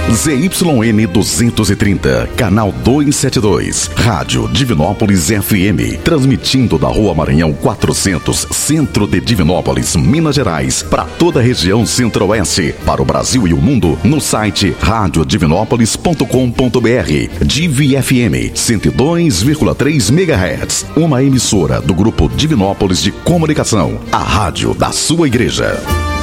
ZYN 230, canal 272, Rádio Divinópolis FM, transmitindo da Rua Maranhão 400, centro de Divinópolis, Minas Gerais, para toda a região centro-oeste, para o Brasil e o mundo, no site radiodivinópolis.com.br. Divi FM 102,3 MHz, uma emissora do Grupo Divinópolis de Comunicação, a rádio da sua igreja.